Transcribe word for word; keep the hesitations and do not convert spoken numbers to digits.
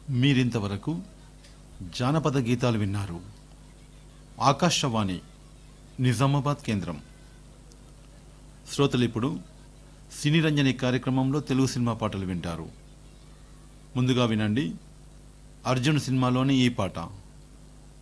మీరింతవరకు జానపద గీతాలు విన్నారు. ఆకాశవాణి నిజామాబాద్ కేంద్రం. శ్రోతలు ఇప్పుడు సినీ రంజని కార్యక్రమంలో తెలుగు సినిమా పాటలు వింటారు. ముందుగా వినండి అర్జున్ సినిమాలోని ఈ పాట.